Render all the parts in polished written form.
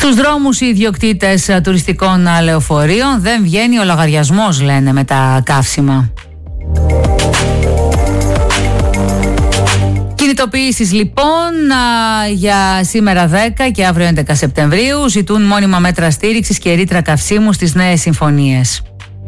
Στους δρόμους οι ιδιοκτήτες τουριστικών λεωφορείων, δεν βγαίνει ο λογαριασμός, λένε, με τα καύσιμα. Κινητοποιήσεις λοιπόν για σήμερα 10 και αύριο 11 Σεπτεμβρίου ζητούν μόνιμα μέτρα στήριξης και ρήτρα καυσίμου στις νέες συμφωνίες.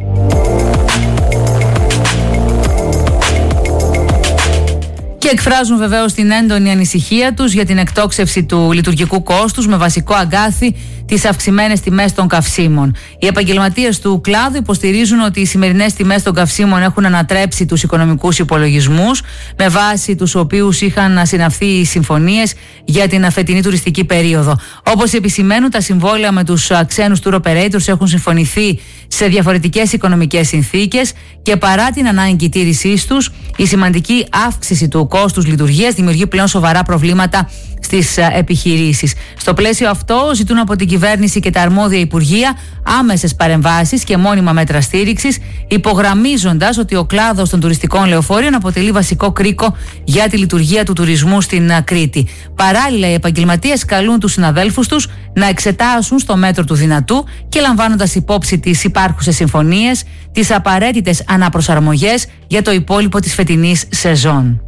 Και εκφράζουν βεβαίως την έντονη ανησυχία τους για την εκτόξευση του λειτουργικού κόστους με βασικό αγκάθι τις αυξημένες τιμές των καυσίμων. Οι επαγγελματίες του κλάδου υποστηρίζουν ότι οι σημερινές τιμές των καυσίμων έχουν ανατρέψει τους οικονομικούς υπολογισμούς, με βάση τους οποίους είχαν συναυθεί οι συμφωνίες για την φετινή τουριστική περίοδο. Όπως επισημαίνουν, τα συμβόλαια με τους ξένους tour operators έχουν συμφωνηθεί σε διαφορετικές οικονομικές συνθήκες και παρά την ανάγκη τήρησής τους, η σημαντική αύξηση του κόστους λειτουργίας δημιουργεί πλέον σοβαρά προβλήματα στις επιχειρήσεις. Στο πλαίσιο αυτό, ζητούν από την κυβέρνηση και τα αρμόδια υπουργεία άμεσες παρεμβάσεις και μόνιμα μέτρα στήριξης, υπογραμμίζοντας ότι ο κλάδος των τουριστικών λεωφορείων αποτελεί βασικό κρίκο για τη λειτουργία του τουρισμού στην Κρήτη. Παράλληλα, οι επαγγελματίες καλούν τους συναδέλφους τους να εξετάσουν στο μέτρο του δυνατού και λαμβάνοντας υπόψη τις υπάρχουσες συμφωνίες, τις απαραίτητες αναπροσαρμογές για το υπόλοιπο της φετινής σεζόν.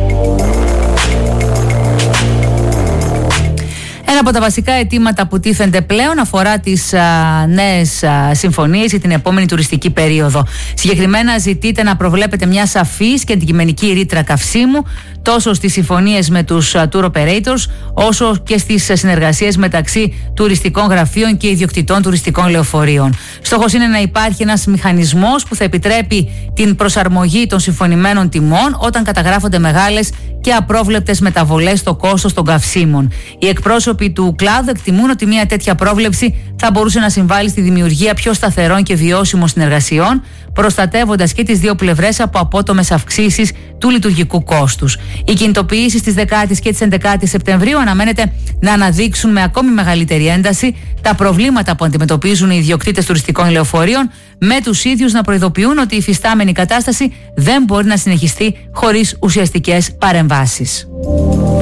Ένα από τα βασικά αιτήματα που τίθενται πλέον αφορά τις νέες συμφωνίες για την επόμενη τουριστική περίοδο. Συγκεκριμένα ζητείται να προβλέπεται μια σαφής και αντικειμενική ρήτρα καυσίμου τόσο στις συμφωνίες με τους tour operators όσο και στις συνεργασίες μεταξύ τουριστικών γραφείων και ιδιοκτητών τουριστικών λεωφορείων. Στόχος είναι να υπάρχει ένας μηχανισμός που θα επιτρέπει την προσαρμογή των συμφωνημένων τιμών όταν καταγράφονται μεγάλες και απρόβλεπτες μεταβολές στο κόστος των καυσίμων. Οι εκπρόσωποι του κλάδου εκτιμούν ότι μια τέτοια πρόβλεψη θα μπορούσε να συμβάλλει στη δημιουργία πιο σταθερών και βιώσιμων συνεργασιών, προστατεύοντας και τις δύο πλευρές από απότομες αυξήσεις του λειτουργικού κόστους. Οι κινητοποιήσεις της 10ης και της 11ης Σεπτεμβρίου αναμένεται να αναδείξουν με ακόμη μεγαλύτερη ένταση τα προβλήματα που αντιμετωπίζουν οι ιδιοκτήτες τουριστικών λεωφορείων, με τους ίδιους να προειδοποιούν ότι η υφιστάμενη κατάσταση δεν μπορεί να συνεχιστεί χωρίς ουσιαστικές παρεμβάσεις.